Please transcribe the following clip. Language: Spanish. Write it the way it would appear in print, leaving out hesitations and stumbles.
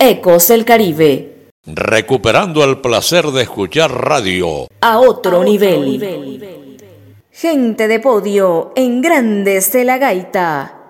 Ecos del Caribe. Recuperando el placer de escuchar radio A otro nivel. Gente de podio en Grandes de la Gaita.